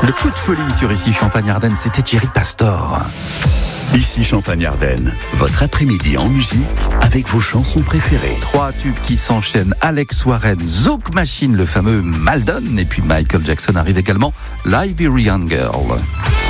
Le coup de folie sur Ici Champagne-Ardenne, c'était Thierry Pastor. Ici Champagne-Ardenne, votre après-midi en musique avec vos chansons préférées. 3 tubes qui s'enchaînent, Alex Warren, Zouk Machine, le fameux Maldon, et puis Michael Jackson arrive également, Liberian Girl.